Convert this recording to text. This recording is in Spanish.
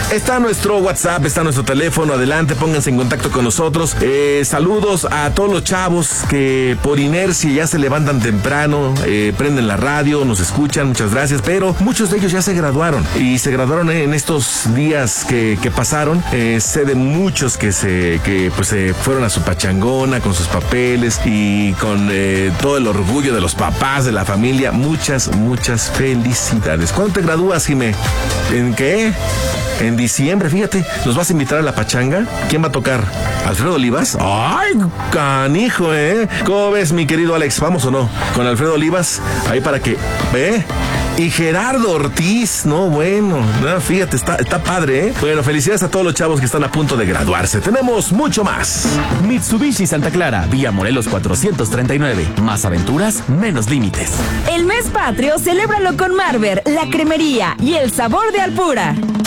Está nuestro WhatsApp, está nuestro teléfono. Adelante, pónganse en contacto con nosotros. Saludos a todos los chavos que por inercia ya se levantan temprano, prenden la radio, nos escuchan, muchas gracias. Pero muchos de ellos ya se graduaron y se graduaron en estos días que pasaron. Sé de muchos que se fueron a su pachangona con sus papeles y con todo el orgullo de los papás, de la familia. Muchas felicidades. ¿Cuándo te gradúas, Jimé? ¿En qué? En diciembre, fíjate. ¿Nos vas a invitar a la pachanga? ¿Quién va a tocar? ¿Alfredo Olivas? ¡Ay, canijo, ¿Cómo ves, mi querido Alex? ¿Vamos o no? Con Alfredo Olivas, ahí para que... Y Gerardo Ortiz, fíjate, está padre, Bueno, felicidades a todos los chavos que están a punto de graduarse. Tenemos mucho más. Mitsubishi Santa Clara, Vía Morelos 439. Más aventuras, menos límites. El mes patrio, celébralo con Marver, la cremería y el sabor de Alpura.